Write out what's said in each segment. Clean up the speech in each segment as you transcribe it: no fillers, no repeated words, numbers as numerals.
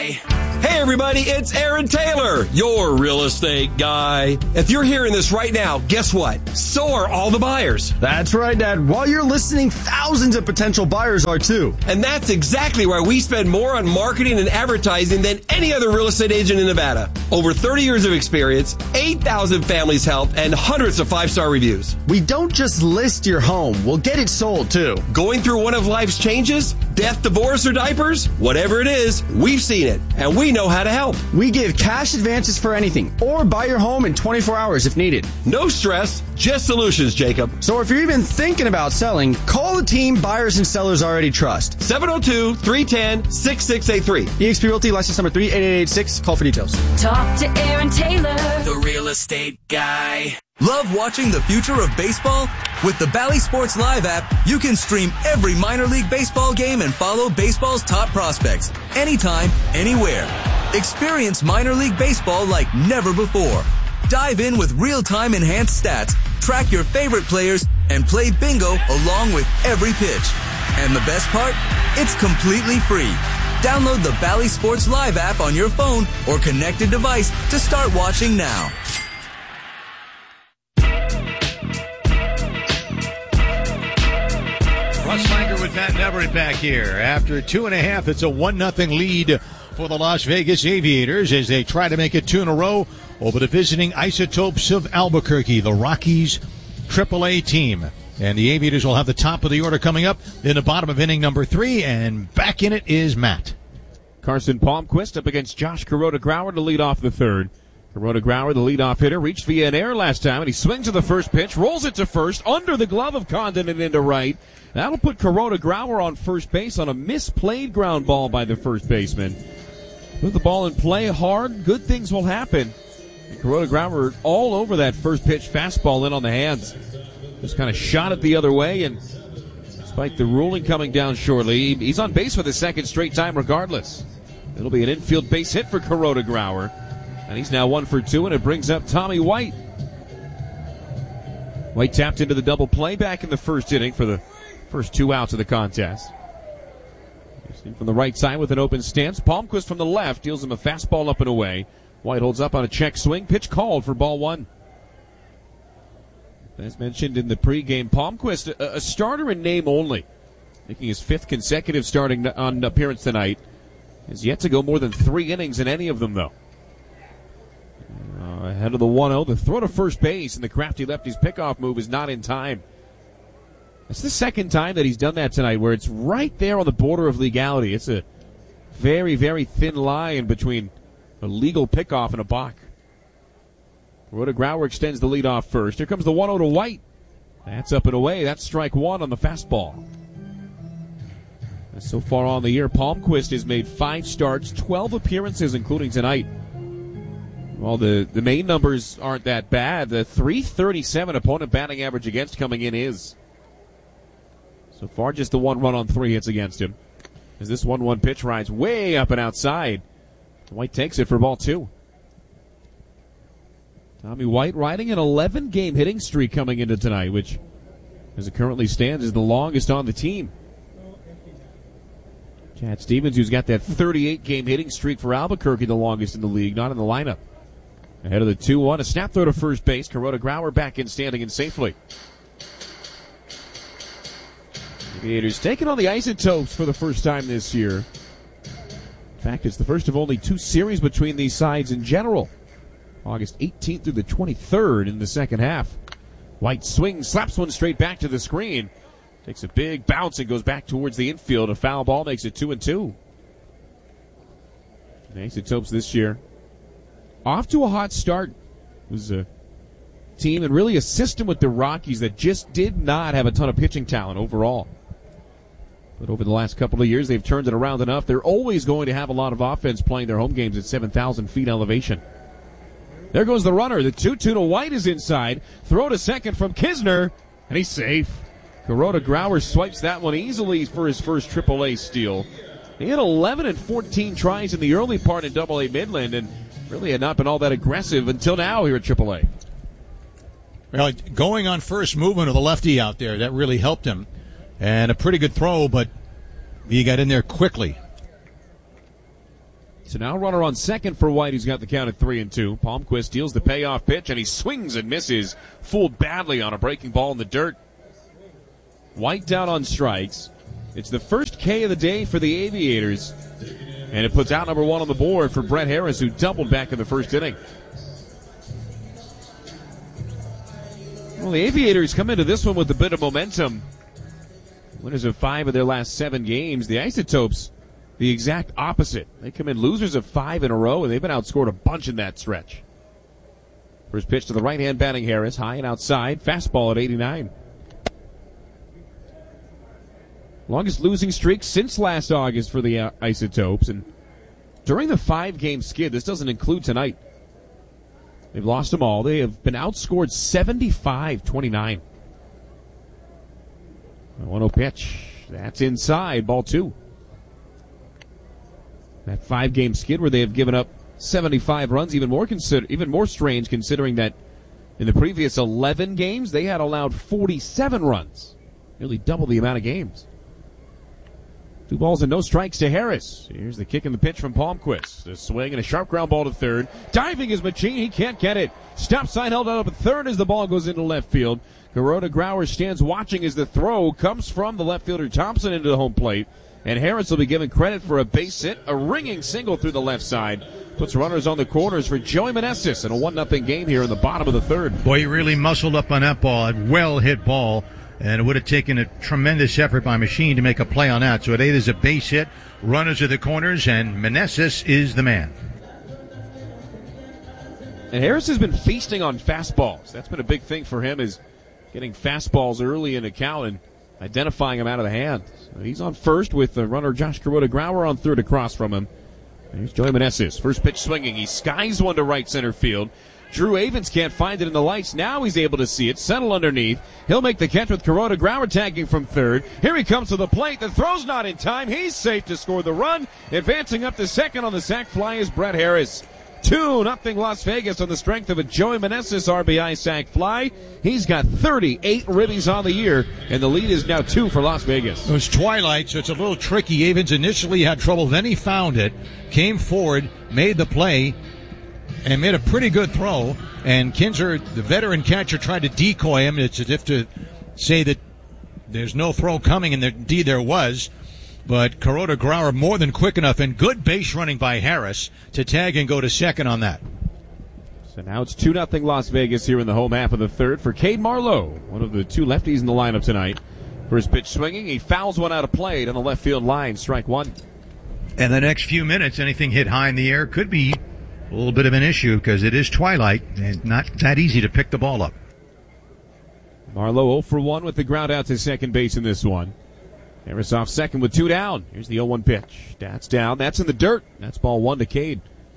Hey everybody, it's Aaron Taylor, your real estate guy. If you're hearing this right now, guess what? So are all the buyers. That's right, Dad. While you're listening, thousands of potential buyers are too. And that's exactly why we spend more on marketing and advertising than any other real estate agent in Nevada. Over 30 years of experience, 8,000 families helped, and hundreds of 5-star reviews. We don't just list your home, we'll get it sold too. Going through one of life's changes? Death, divorce, or diapers? Whatever it is, we've seen it, and we know how to help. We give cash advances for anything, or buy your home in 24 hours if needed. No stress, just solutions, Jacob. So if you're even thinking about selling, call the team buyers and sellers already trust. 702-310-6683. eXp Realty, license number 38886. Call for details. Talk to Aaron Taylor, the real estate guy. Love watching the future of baseball? With the Bally Sports Live app, you can stream every minor league baseball game and follow baseball's top prospects anytime, anywhere. Experience minor league baseball like never before. Dive in with real-time enhanced stats, track your favorite players, and play bingo along with every pitch. And the best part? It's completely free. Download the Bally Sports Live app on your phone or connected device to start watching now. Russ Langer with Matt and Everett back here. After 2.5, it's a 1-0 lead for the Las Vegas Aviators as they try to make it 2 in a row over the visiting Isotopes of Albuquerque, the Rockies AAA team. And the Aviators will have the top of the order coming up in the bottom of inning number 3, and back in it is Matt. Carson Palmquist up against Josh Kuroda-Grauer to lead off the third. Kuroda-Grauer, the leadoff hitter, reached via an error last time, and he swings to the first pitch, rolls it to first, under the glove of Condon and into right. That'll put Kuroda-Grauer on first base on a misplayed ground ball by the first baseman. Put the ball in play hard, good things will happen. Kuroda-Grauer all over that first pitch fastball in on the hands. Just kind of shot it the other way, and despite the ruling coming down shortly, he's on base for the second straight time regardless. It'll be an infield base hit for Kuroda-Grauer. And he's now 1 for 2, and it brings up Tommy White. White tapped into the double play back in the first inning for the first 2 outs of the contest. From the right side with an open stance. Palmquist from the left deals him a fastball up and away. White holds up on a check swing. Pitch called for ball 1. As mentioned in the pregame, Palmquist, a starter in name only, making his 5th consecutive starting on appearance tonight. Has yet to go more than 3 innings in any of them, though. Ahead of the 1-0, the throw to first base, and the crafty lefty's pickoff move is not in time. That's the second time that he's done that tonight, where it's right there on the border of legality. It's a very, very thin line between a legal pickoff and a balk. Kuroda-Grauer extends the lead off first. Here comes the 1-0 to White. That's up and away. That's strike 1 on the fastball. So far on the year, Palmquist has made 5 starts, 12 appearances, including tonight. Well, the main numbers aren't that bad. The .337 opponent batting average against coming in is. So far, just the 1 run on 3 hits against him. As this 1-1 pitch rides way up and outside. White takes it for ball 2. Tommy White riding an 11-game hitting streak coming into tonight, which, as it currently stands, is the longest on the team. Chad Stevens, who's got that 38-game hitting streak for Albuquerque, the longest in the league, not in the lineup. Ahead of the 2-1, a snap throw to first base. Kuroda-Grauer back in standing and safely. Aviators taking on the Isotopes for the first time this year. In fact, it's the first of only 2 series between these sides in general. August 18th through the 23rd in the second half. White swings, slaps one straight back to the screen. Takes a big bounce and goes back towards the infield. A foul ball makes it 2-2. The Isotopes this year off to a hot start. It was a team and really a system with the Rockies that just did not have a ton of pitching talent overall. But over the last couple of years, they've turned it around enough. They're always going to have a lot of offense playing their home games at 7,000 feet elevation. There goes the runner. The 2-2 to White is inside. Throw to second from Kisner, and he's safe. Kuroda-Grauer swipes that one easily for his first AAA steal. He had 11 and 14 tries in the early part in AA Midland, and really had not been all that aggressive until now here at AAA. Well, going on first movement of the lefty out there, that really helped him. And a pretty good throw, but he got in there quickly. So now runner on second for White, who's got the count at 3-2. Palmquist deals the payoff pitch, and he swings and misses. Fooled badly on a breaking ball in the dirt. White down on strikes. It's the first K of the day for the Aviators. And it puts out number one on the board for Brett Harris, who doubled back in the first inning. Well, the Aviators come into this one with a bit of momentum. Winners of 5 of their last 7 games. The Isotopes, the exact opposite. They come in losers of 5 in a row, and they've been outscored a bunch in that stretch. First pitch to the right-hand batting Harris, high and outside. Fastball at 89. Longest losing streak since last August for the Isotopes. And during the 5-game skid, this doesn't include tonight, they've lost them all. They have been outscored 75-29. 1-0 pitch. That's inside. Ball 2. That 5-game skid where they have given up 75 runs, even more strange considering that in the previous 11 games they had allowed 47 runs. Nearly double the amount of games. 2 balls and no strikes to Harris. Here's the kick and the pitch from Palmquist. A swing and a sharp ground ball to third. Diving is Machine. He can't get it. Stop sign held up at third as the ball goes into left field. Kuroda Grauer stands watching as the throw comes from the left fielder Thompson into the home plate. And Harris will be given credit for a base hit, a ringing single through the left side. Puts runners on the corners for Joey Meneses in a 1-0 game here in the bottom of the third. Boy, he really muscled up on that ball. A well-hit ball. And it would have taken a tremendous effort by Machine to make a play on that. So it is a base hit, runners at the corners, and Meneses is the man. And Harris has been feasting on fastballs. That's been a big thing for him, is getting fastballs early in the count and identifying them out of the hand. So he's on first with the runner Josh Kuroda Grauer on third across from him. Here's Joey Meneses. First pitch swinging. He skies one to right center field. Drew Avens can't find it in the lights. Now he's able to see it. Settle underneath. He'll make the catch with Kuroda Grauer tagging from third. Here he comes to the plate. The throw's not in time. He's safe to score the run. Advancing up to second on the sac fly is Brett Harris. 2-0 Las Vegas on the strength of a Joey Meneses RBI sac fly. He's got 38 ribbies on the year, and the lead is now 2 for Las Vegas. It was twilight, so it's a little tricky. Avens initially had trouble, then he found it, came forward, made the play, and made a pretty good throw. And Kinzer, the veteran catcher, tried to decoy him. It's as if to say that there's no throw coming, and indeed there was. But Kuroda Grauer more than quick enough, and good base running by Harris to tag and go to second on that. So now it's 2-0 Las Vegas here in the home half of the third for Cade Marlowe, one of the 2 lefties in the lineup tonight. First pitch swinging, he fouls one out of play on the left field line, strike 1. And the next few minutes, anything hit high in the air could be a little bit of an issue because it is twilight and not that easy to pick the ball up. Marlowe 0 for 1 with the ground out to second base in this one. Harris off second with 2 down. Here's the 0-1 pitch. That's down. That's in the dirt. That's ball 1 to Cade.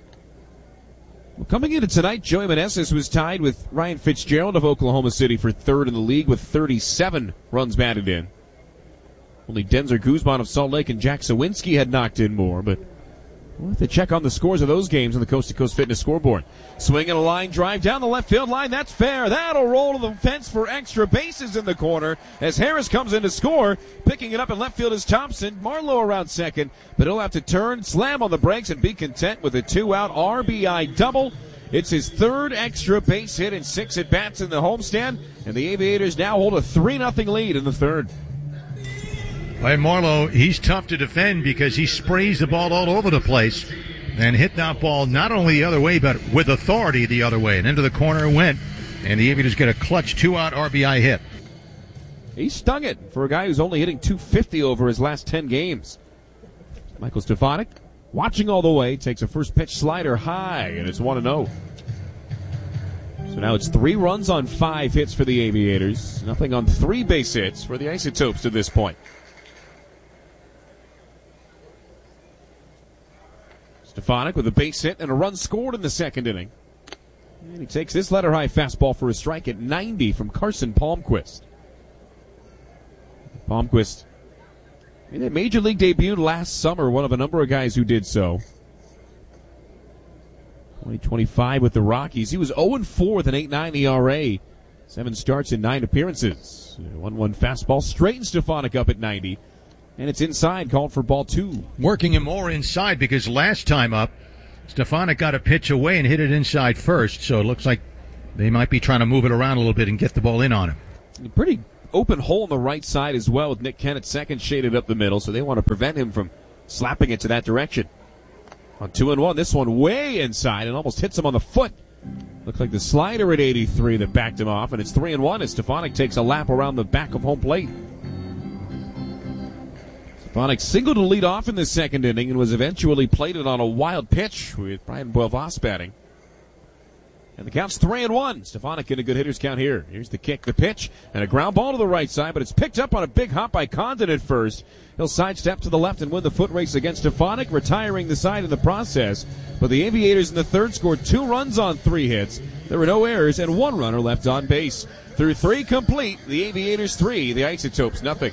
Well, coming into tonight, Joey Meneses was tied with Ryan Fitzgerald of Oklahoma City for third in the league with 37 runs batted in. Only Denzer Guzman of Salt Lake and Jack Sawinski had knocked in more, but we'll have to check on the scores of those games on the Coast to Coast Fitness scoreboard. Swing and a line drive down the left field line. That's fair. That'll roll to the fence for extra bases in the corner as Harris comes in to score. Picking it up in left field is Thompson. Marlowe around second, but he'll have to turn, slam on the brakes, and be content with a 2-out RBI double. It's his 3rd extra base hit in 6 at-bats in the homestand, and the Aviators now hold a 3-0 lead in the third. By Marlowe, he's tough to defend because he sprays the ball all over the place and hit that ball not only the other way, but with authority the other way. And into the corner it went, and the Aviators get a clutch 2-out RBI hit. He stung it for a guy who's only hitting .250 over his last 10 games. Michael Stefanik, watching all the way, takes a first pitch slider high, and it's 1-0. So now it's 3 runs on 5 hits for the Aviators. Nothing on 3 base hits for the Isotopes to this point. Stefanik with a base hit and a run scored in the second inning. And he takes this letter-high fastball for a strike at 90 from Carson Palmquist. Palmquist made a major league debut last summer, one of a number of guys who did so. 2025 with the Rockies. He was 0-4 with an 8.9 ERA. 7 starts in 9 appearances. 1-1 fastball straightens Stefanik up at 90. And it's inside, called for ball 2. Working him more inside because last time up, Stefanik got a pitch away and hit it inside first. So it looks like they might be trying to move it around a little bit and get the ball in on him. A pretty open hole on the right side as well, with Nick Kennett second shaded up the middle, so they want to prevent him from slapping it to that direction. On 2-1, this one way inside and almost hits him on the foot. Looks like the slider at 83 that backed him off, and it's 3-1 as Stefanik takes a lap around the back of home plate. Stefanik singled to lead off in the second inning and was eventually plated on a wild pitch with Brian Boivas batting. And the count's 3-1. Stefanik in a good hitter's count here. Here's the kick, the pitch, and a ground ball to the right side, but it's picked up on a big hop by Condon at first. He'll sidestep to the left and win the foot race against Stefanik, retiring the side in the process. But the Aviators in the third scored 2 runs on 3 hits. There were no errors and 1 runner left on base. Through 3 complete, the Aviators 3, the Isotopes nothing.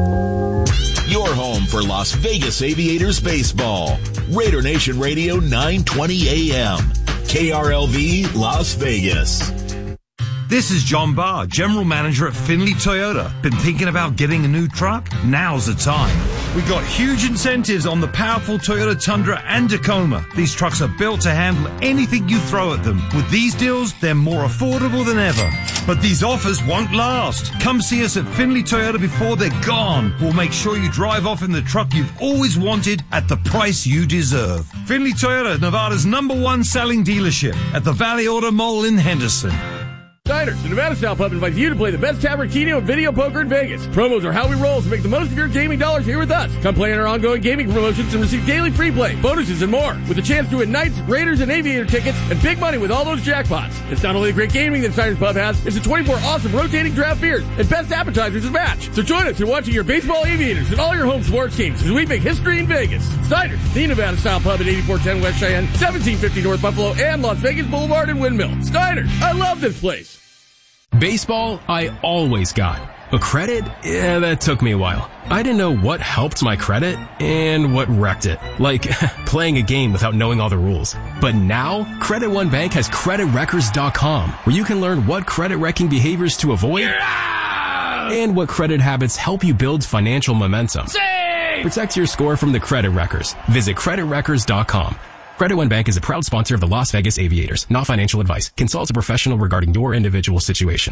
Your home for Las Vegas Aviators baseball. Raider Nation Radio 920 AM. KRLV Las Vegas. This is John Barr, General Manager at Findlay Toyota. Been thinking about getting a new truck? Now's the time. We got huge incentives on the powerful Toyota Tundra and Tacoma. These trucks are built to handle anything you throw at them. With these deals, they're more affordable than ever. But these offers won't last. Come see us at Findlay Toyota before they're gone. We'll make sure you drive off in the truck you've always wanted at the price you deserve. Findlay Toyota, Nevada's #1 selling dealership at the Valley Auto Mall in Henderson. Diners, the Nevada Style Pub invites you to play the best tavern, keno, and video poker in Vegas. Promos are how we roll, so make the most of your gaming dollars here with us. Come play in our ongoing gaming promotions and receive daily free play, bonuses, and more. With a chance to win Knights, Raiders, and Aviator tickets, and big money with all those jackpots. It's not only the great gaming that Diners Pub has, it's the 24 awesome rotating draft beers and best appetizers to match. So join us in watching your baseball Aviators and all your home sports teams as we make history in Vegas. Diners, the Nevada Style Pub at 8410 West Cheyenne, 1750 North Buffalo, and Las Vegas Boulevard and Windmill. Diners, I love this place. Baseball, I always got. But credit? Yeah, that took me a while. I didn't know what helped my credit and what wrecked it. Like, playing a game without knowing all the rules. But now, Credit One Bank has CreditWreckers.com, where you can learn what credit-wrecking behaviors to avoid and what credit habits help you build financial momentum. Protect your score from the Credit Wreckers. Visit CreditWreckers.com. Credit One Bank is a proud sponsor of the Las Vegas Aviators. Not financial advice. Consult a professional regarding your individual situation.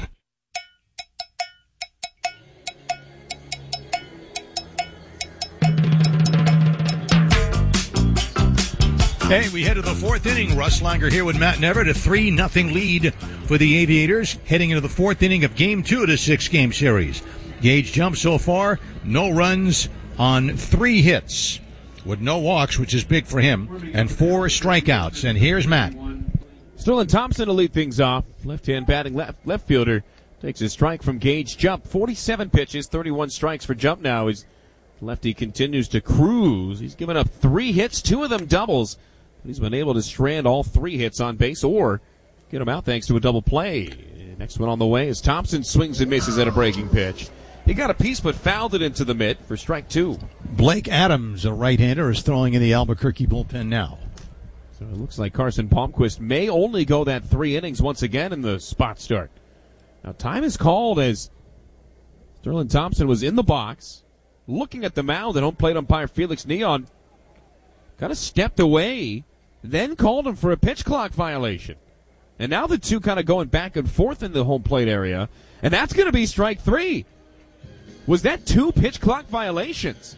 Hey, we head to the 4th inning. Russ Langer here with Matt Neverett. A 3-0 lead for the Aviators, heading into the 4th inning of Game 2 of the 6-game series. Gage jump so far, no runs on 3 hits, with no walks, which is big for him, and 4 strikeouts. And here's Matt. Sterling Thompson to lead things off. Left-hand batting left fielder takes a strike from Gage Jump. 47 pitches, 31 strikes for Jump now as lefty continues to cruise. He's given up 3 hits, 2 of them doubles. But he's been able to strand all 3 hits on base or get him out thanks to a double play. Next one on the way is Thompson swings and misses at a breaking pitch. He got a piece but fouled it into the mitt for strike 2. Blake Adams, a right-hander, is throwing in the Albuquerque bullpen now. So it looks like Carson Palmquist may only go that 3 innings once again in the spot start. Now time is called as Sterling Thompson was in the box, looking at the mound, and home plate umpire Felix Neon kind of stepped away, then called him for a pitch clock violation. And now the two kind of going back and forth in the home plate area, and that's going to be strike 3. Was that 2 pitch clock violations?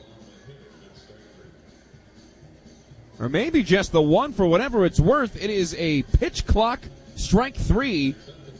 Or maybe just the one. For whatever it's worth, it is a pitch clock strike 3.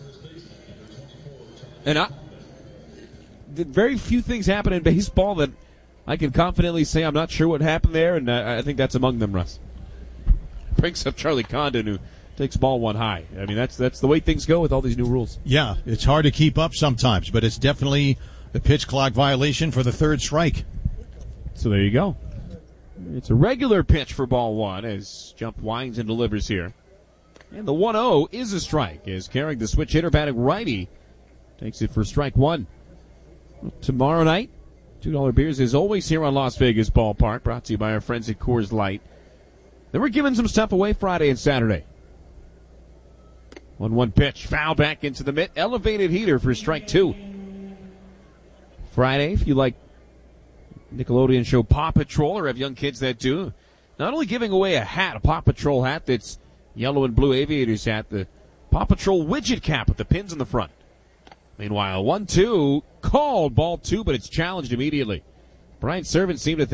And very few things happen in baseball that I can confidently say I'm not sure what happened there, and I think that's among them, Russ. Brings up Charlie Condon, who takes ball 1 high. I mean, that's the way things go with all these new rules. Yeah, it's hard to keep up sometimes, but it's definitely the pitch clock violation for the 3rd strike. So there you go. It's a regular pitch for ball 1 as Jump winds and delivers here. And the 1-0 is a strike as Carrick, the switch hitter batting righty, takes it for strike 1. Tomorrow night, $2 beers is always here on Las Vegas Ballpark, brought to you by our friends at Coors Light. Then we're giving some stuff away Friday and Saturday. 1-1 pitch, foul back into the mitt, elevated heater for strike 2. Friday, if you like Nickelodeon show Paw Patrol, or have young kids that do. Not only giving away a hat, a Paw Patrol hat that's yellow and blue Aviators hat, the Paw Patrol widget cap with the pins in the front. Meanwhile, 1-2, called ball 2, but it's challenged immediately. Brian Servant seemed to think